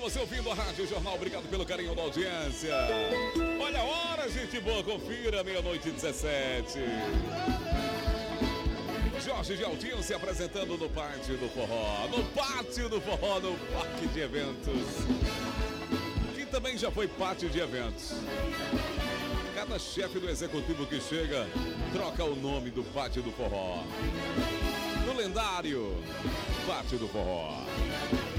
você ouvindo a Rádio Jornal, obrigado pelo carinho da audiência. Olha a hora, gente boa, confira, 00:17. Jorge Geltinho se apresentando no Pátio do Forró. No Pátio do Forró, no Parque de Eventos. Que também já foi pátio de eventos. Cada chefe do executivo que chega troca o nome do Pátio do Forró. No lendário Pátio do Forró.